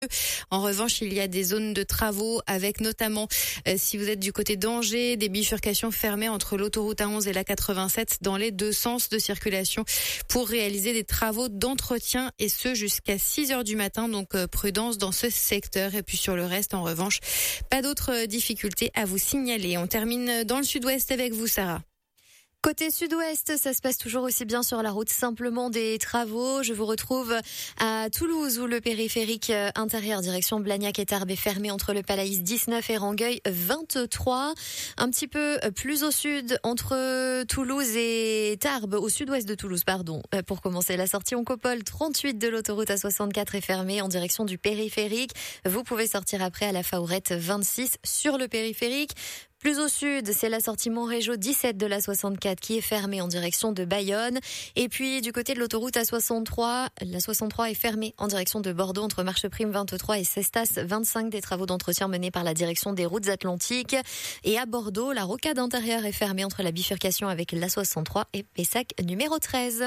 En revanche, il y a des zones de travaux avec notamment, si vous êtes du côté d'Angers, des bifurcations fermées entre l'autoroute A11 et la 87 dans les deux sens de circulation pour réaliser des travaux d'entretien et ce jusqu'à 6h du matin. Donc prudence dans ce secteur. Et puis sur le reste, en revanche, pas d'autres difficultés à vous signaler. On termine dans le sud-ouest avec vous, Sarah. Côté sud-ouest, ça se passe toujours aussi bien sur la route, simplement des travaux. Je vous retrouve à Toulouse où le périphérique intérieur direction Blagnac et Tarbes est fermé entre le Palaïs 19 et Rangueil 23. Un petit peu plus au sud entre Toulouse et Tarbes, au sud-ouest de Toulouse, pardon. Pour commencer, la sortie Oncopole 38 de l'autoroute A64 est fermée en direction du périphérique. Vous pouvez sortir après à la Faourette 26 sur le périphérique. Plus au sud, c'est la sortie Montrégeau 17 de la 64 qui est fermée en direction de Bayonne. Et puis, du côté de l'autoroute A63, la 63 est fermée en direction de Bordeaux entre Marcheprime 23 et Cestas 25 des travaux d'entretien menés par la direction des routes atlantiques. Et à Bordeaux, la rocade intérieure est fermée entre la bifurcation avec la 63 et Pessac numéro 13.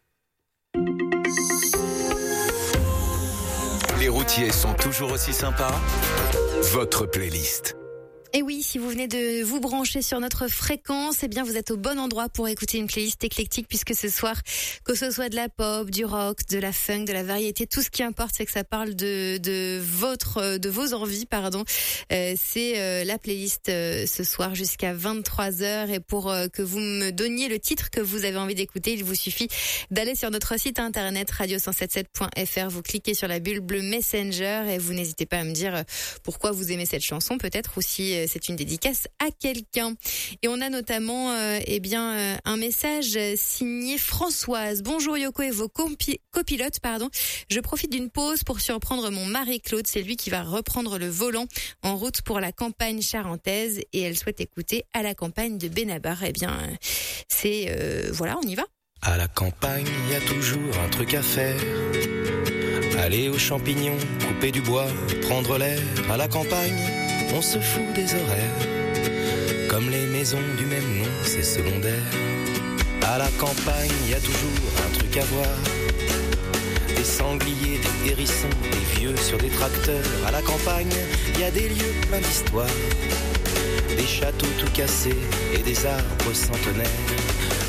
Les routiers sont toujours aussi sympas. Votre playlist. Et oui, si vous venez de vous brancher sur notre fréquence, eh bien vous êtes au bon endroit pour écouter une playlist éclectique puisque ce soir, que ce soit de la pop, du rock, de la funk, de la variété, tout ce qui importe, c'est que ça parle de vos envies, pardon. C'est la playlist ce soir jusqu'à 23h et pour que vous me donniez le titre que vous avez envie d'écouter, il vous suffit d'aller sur notre site internet radio177.fr, vous cliquez sur la bulle bleue Messenger et vous n'hésitez pas à me dire pourquoi vous aimez cette chanson peut-être ou si c'est une dédicace à quelqu'un. Et on a notamment un message signé Françoise. Bonjour Yoko et vos copilotes, pardon. Je profite d'une pause pour surprendre mon mari Claude. C'est lui qui va reprendre le volant en route pour la campagne charentaise et elle souhaite écouter À la campagne de Benabar. Eh bien, voilà, on y va. À la campagne, il y a toujours un truc à faire. Aller aux champignons, couper du bois, prendre l'air. À la campagne, on se fout des horaires. Comme les maisons du même nom, c'est secondaire. À la campagne, il y a toujours un truc à voir. Des sangliers, des hérissons, des vieux sur des tracteurs. À la campagne, il y a des lieux pleins d'histoire. Des châteaux tout cassés et des arbres centenaires.